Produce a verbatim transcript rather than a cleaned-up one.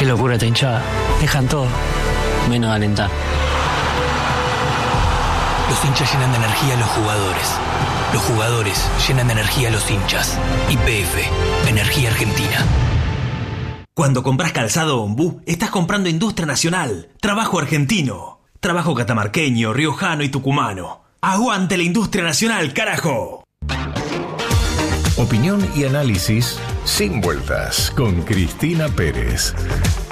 Qué locura esta hinchada. Dejan todo, menos alentar. Los hinchas llenan de energía a los jugadores. Los jugadores llenan de energía a los hinchas. Y P F, Energía Argentina. Cuando compras calzado Ombú, estás comprando industria nacional, trabajo argentino, trabajo catamarqueño, riojano y tucumano. ¡Aguante la industria nacional, carajo! Opinión y análisis sin vueltas con Cristina Pérez.